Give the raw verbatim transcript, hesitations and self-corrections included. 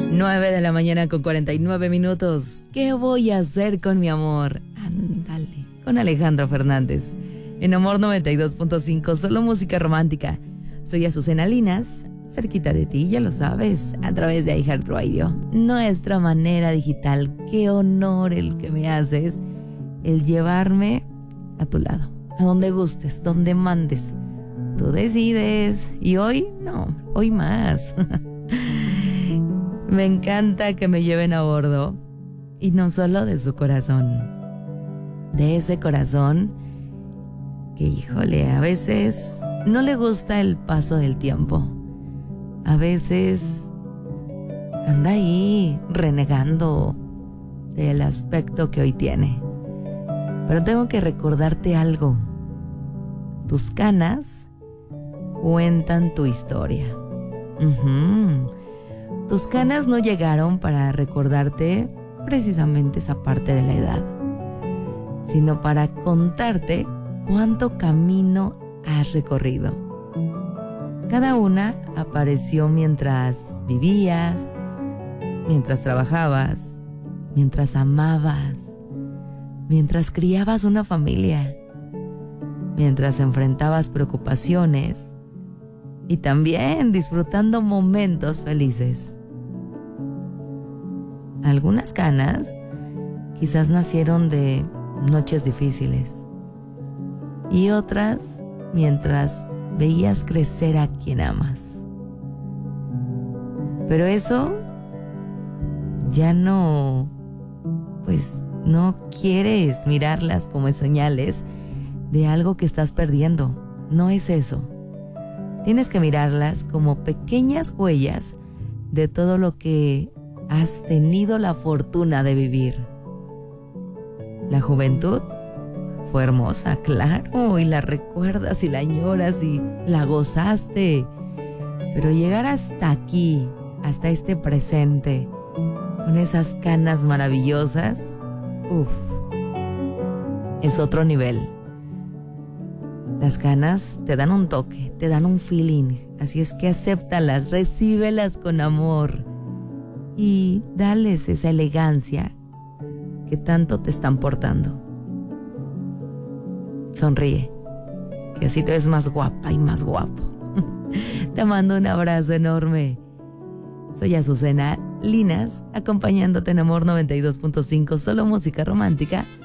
nueve de la mañana con cuarenta y nueve minutos. ¿Qué voy a hacer con mi amor? Ándale, con Alejandro Fernández. En Amor noventa y dos punto cinco, solo música romántica. Soy Azucena Linas, cerquita de ti, ya lo sabes, a través de iHeartRadio. Nuestra manera digital. Qué honor el que me haces, el llevarme a tu lado, a donde gustes, donde mandes. Tú decides. Y hoy, no, hoy más. Me encanta que me lleven a bordo. Y no solo de su corazón. De ese corazón que, híjole, a veces no le gusta el paso del tiempo. A veces anda ahí renegando del aspecto que hoy tiene. Pero tengo que recordarte algo. Tus canas cuentan tu historia. Uh-huh. Tus canas no llegaron para recordarte precisamente esa parte de la edad, sino para contarte cuánto camino has recorrido. Cada una apareció mientras vivías, mientras trabajabas, mientras amabas, mientras criabas una familia, mientras enfrentabas preocupaciones y también disfrutando momentos felices. Algunas canas quizás nacieron de noches difíciles y otras mientras veías crecer a quien amas. Pero eso ya no, pues no quieres mirarlas como señales de algo que estás perdiendo. No es eso. Tienes que mirarlas como pequeñas huellas de todo lo que has tenido la fortuna de vivir. La juventud fue hermosa, claro, y la recuerdas y la añoras y la gozaste. Pero llegar hasta aquí, hasta este presente, con esas canas maravillosas, uff, es otro nivel. Las canas te dan un toque, te dan un feeling, así es que acéptalas, recíbelas con amor y dales esa elegancia que tanto te están portando. Sonríe, que así te ves más guapa y más guapo. Te mando un abrazo enorme. Soy Azucena Linas, acompañándote en Amor noventa y dos punto cinco, solo música romántica.